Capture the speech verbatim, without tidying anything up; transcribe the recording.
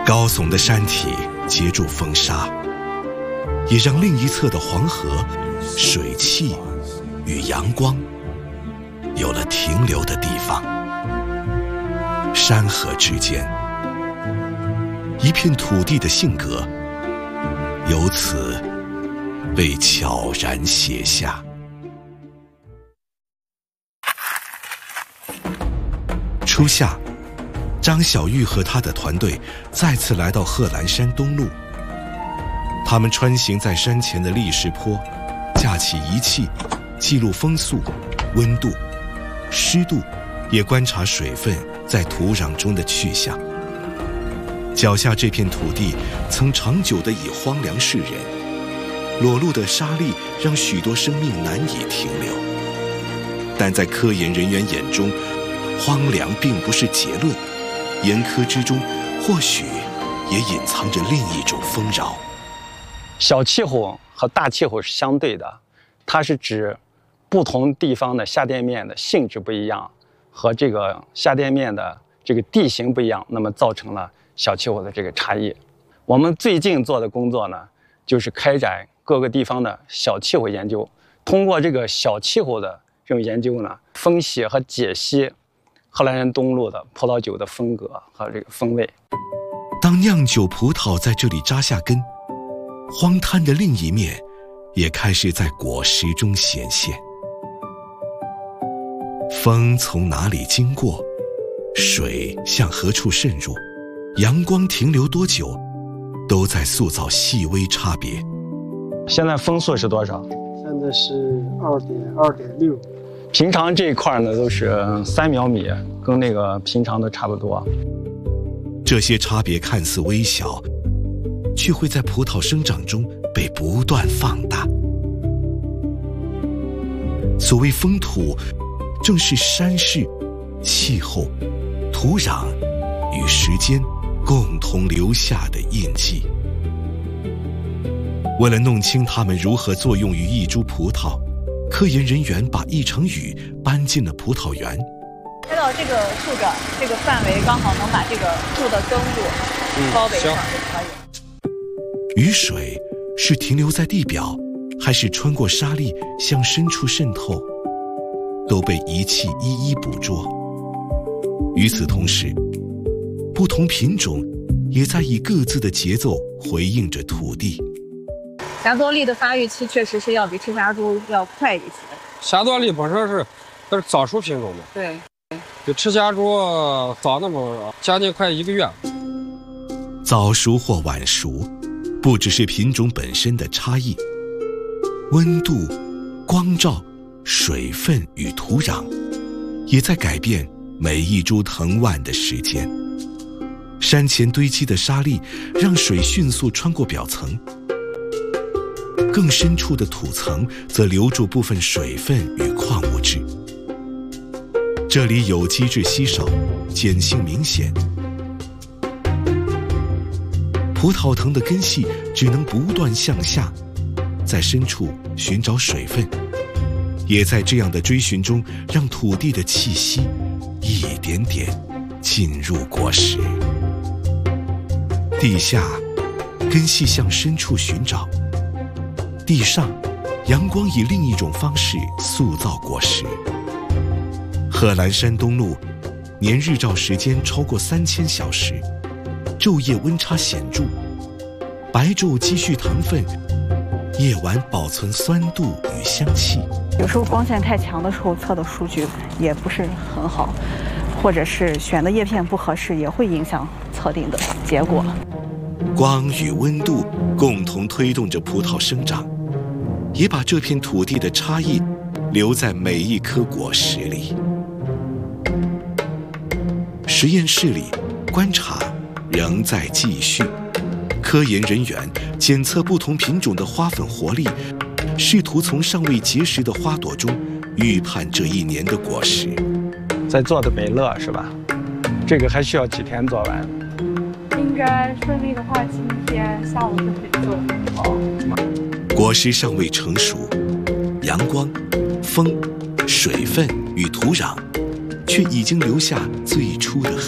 高耸的山体接住风沙，也让另一侧的黄河、水汽与阳光有了停留的地方。山河之间，一片土地的性格由此被悄然写下。初夏，张小玉和他的团队再次来到贺兰山东路。他们穿行在山前的砾石坡，架起仪器记录风速、温度、湿度，也观察水分在土壤中的去向。脚下这片土地曾长久地以荒凉示人，裸露的沙砾让许多生命难以停留。但在科研人员眼中，荒凉并不是结论，严苛之中或许也隐藏着另一种丰饶。 小气候和大气候是相对的，它是指不同地方的下垫面的性质不一样，和这个下垫面的这个地形不一样，那么造成了小气候的这个差异。我们最近做的工作呢，就是开展各个地方的小气候研究，通过这个小气候的这种研究呢，分析和解析贺兰山东路的葡萄酒的风格和这个风味。 当酿酒葡萄在这里扎下根，荒滩的另一面也开始在果实中显现。风从哪里经过，水向何处渗入，阳光停留多久，都在塑造细微差别。 现在风速是多少？ 现在是二点二点六。 平常这一块呢都是三秒米，跟那个平常的差不多。 这些差别看似微小，却会在葡萄生长中被不断放大。所谓风土，正是山势、气候、土壤与时间共同留下的印记。为了弄清它们如何作用于一株葡萄，科研人员把一场雨搬进了葡萄园。 开到这个树这儿，这个范围刚好能把这个树的根部包围上就可以了。 雨水是停留在地表，还是穿过沙砾向深处渗透，都被仪器一一捕捉。与此同时，不同品种也在以各自的节奏回应着土地。 霞多丽的发育期确实是要比赤霞珠要快一些。 霞多丽本身是它是早熟品种嘛， 对， 比赤霞珠早那么将近快一个月。 早熟或晚熟，不只是品种本身的差异，温度、光照、水分与土壤，也在改变每一株藤蔓的时间。山前堆积的沙砾让水迅速穿过表层，更深处的土层则留住部分水分与矿物质。这里有机质稀少，碱性明显。葡萄藤的根系只能不断向下，在深处寻找水分，也在这样的追寻中，让土地的气息一点点进入果实。地下，根系向深处寻找；地上，阳光以另一种方式塑造果实。贺兰山东路，年日照时间超过三千小时，昼夜温差显著，白昼积蓄糖分，夜晚保存酸度与香气。 有时候光线太强的时候，测的数据也不是很好，或者是选的叶片不合适，也会影响测定的结果。 光与温度共同推动着葡萄生长，也把这片土地的差异留在每一颗果实里。实验室里，观察仍在继续。科研人员检测不同品种的花粉活力，试图从尚未结实的花朵中预判这一年的果实。 在做的美乐是吧？这个还需要几天做完？ 应该顺利的话，今天下午就可以做。哦。 果实尚未成熟，阳光、风、水分与土壤，却已经留下最初的痕迹。